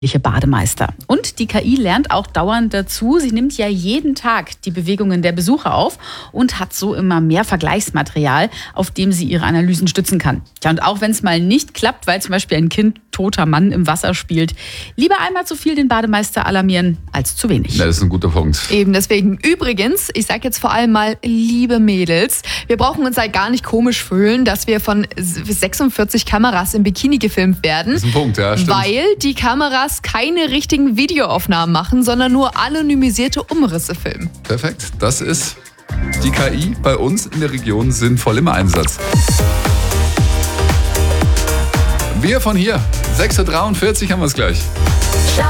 Bademeister. Und die KI lernt auch dauernd dazu. Sie nimmt ja jeden Tag die Bewegungen der Besucher auf und hat so immer mehr Vergleichsmaterial, auf dem sie ihre Analysen stützen kann. Tja, und auch wenn es mal nicht klappt, weil zum Beispiel ein Kind toter Mann im Wasser spielt, lieber einmal zu viel den Bademeister alarmieren als zu wenig. Ja, das ist ein guter Punkt. Eben deswegen. Übrigens, ich sag jetzt vor allem mal, liebe Mädels, wir brauchen uns halt gar nicht komisch fühlen, dass wir von 46 Kameras im Bikini gefilmt werden. Das ist ein Punkt, ja, stimmt. Weil die Kameras keine richtigen Videoaufnahmen machen, sondern nur anonymisierte Umrisse filmen. Perfekt. Das ist die KI bei uns in der Region sinnvoll im Einsatz. Wir von hier. 6.43 Uhr haben wir es gleich.